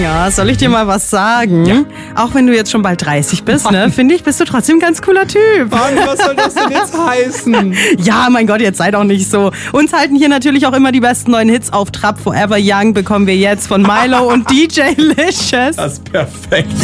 Ja, soll ich dir mal was sagen? Ja. Auch wenn du jetzt schon bald 30 bist, ne, finde ich, bist du trotzdem ein ganz cooler Typ. Mann, was soll das denn jetzt heißen? Ja, mein Gott, jetzt sei doch nicht so. Uns halten hier natürlich auch immer die besten neuen Hits auf Trab. Forever Young bekommen wir jetzt von Milo und DJ Licious. Das ist perfekt.